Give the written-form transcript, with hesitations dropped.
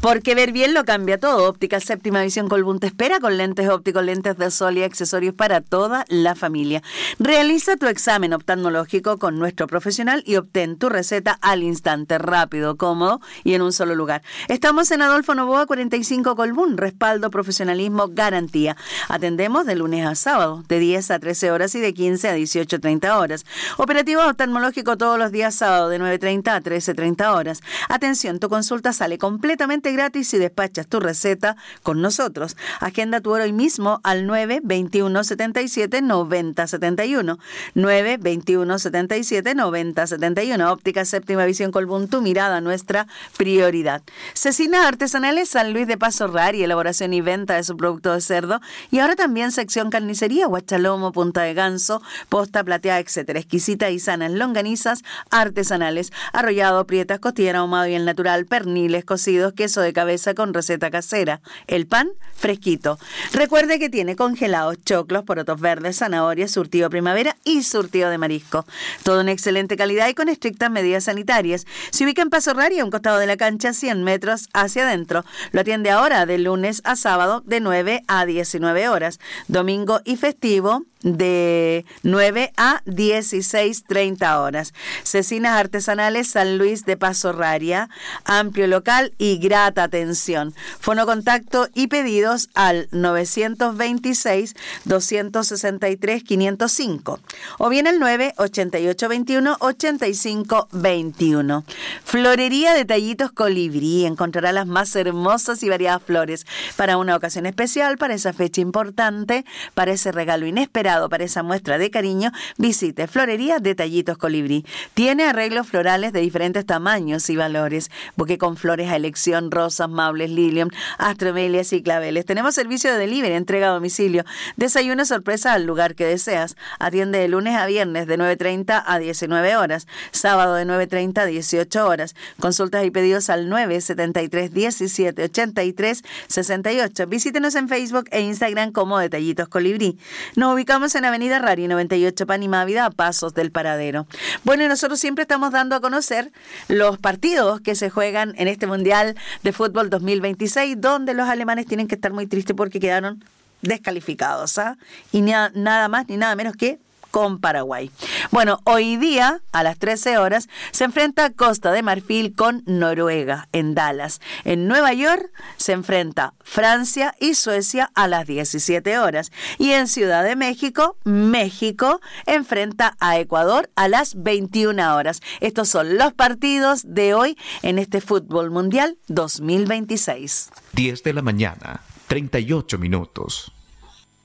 Porque ver bien lo cambia todo. Óptica Séptima Visión Colbún te espera con lentes ópticos, lentes de sol y accesorios para toda la familia. Realiza tu examen oftalmológico con nuestro profesional y obtén tu receta al instante, rápido, cómodo y en un solo lugar. Estamos en Adolfo Noboa 45 Colbún. Respaldo, profesionalismo, garantía. Atendemos de lunes a sábado, de 10 a 13 horas y de 15 a 18:30 horas. Operativo oftalmológico todos los días sábado de 9:30 a 13:30 horas. Atención, tu consulta sale completamente gratis si despachas tu receta con nosotros. Agenda tu hora hoy mismo al 921-77-9071. 921-77-9071. Óptica Séptima Visión Colbún, tu mirada, nuestra prioridad. Cecinas Artesanales San Luis de Paso Rari, elaboración y venta de su producto de cerdo. Y ahora también sección carnicería, guachalomo, punta de ganso, posta plateada, etcétera. Exquisita y sanas longanizas artesanales, arrollado, prietas, costilla ahumado y el natural, perniles cocidos, queso de cabeza con receta casera, el pan fresquito. Recuerde que tiene congelados choclos, porotos verdes, zanahorias, surtido primavera y surtido de marisco. Todo en excelente calidad y con estrictas medidas sanitarias. Se ubica en Paso Rari, a un costado de la cancha, 100 metros hacia adentro. Lo atiende ahora de lunes a sábado de 9 a 19 horas. Domingo y festivo de 9 a 16:30 horas. Cecinas Artesanales San Luis de Paso Raria, amplio local y grata atención. Fonocontacto y pedidos al 926-263-505 o bien al 988-21-8521. Florería Detallitos Colibrí, encontrará las más hermosas y variadas flores para una ocasión especial, para esa fecha importante, para ese regalo inesperado, para esa muestra de cariño. Visite Florería Detallitos Colibrí. Tiene arreglos florales de diferentes tamaños y valores. Buque con flores a elección, rosas, maules, lilium, astromelias y claveles. Tenemos servicio de delivery, entrega a domicilio. Desayuno sorpresa al lugar que deseas. Atiende de lunes a viernes de 9:30 a 19 horas. Sábado de 9:30 a 18 horas. Consultas y pedidos al 973-17-83-68. Visítenos en Facebook e Instagram como Detallitos Colibrí. Nos ubicamos en Avenida Rari 98 Panimávida, a pasos del Paradero. Bueno, y nosotros siempre estamos dando a conocer los partidos que se juegan en este Mundial de Fútbol 2026, donde los alemanes tienen que estar muy tristes porque quedaron descalificados, ¿ah? Y nada más ni nada menos que con Paraguay. Bueno, hoy día a las 13 horas se enfrenta Costa de Marfil con Noruega en Dallas. En Nueva York se enfrenta Francia y Suecia a las 17 horas. Y en Ciudad de México, México enfrenta a Ecuador a las 21 horas. Estos son los partidos de hoy en este Fútbol Mundial 2026. 10 de la mañana, 38 minutos.